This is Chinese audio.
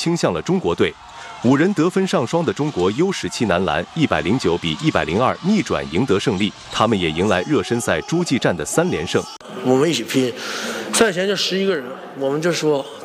倾向了中国队。5人得分上双的中国 U17 男篮109比102逆转赢得胜利，他们也迎来热身赛诸暨战的3连胜。 我们一起拼，赛前就11个人，我们就说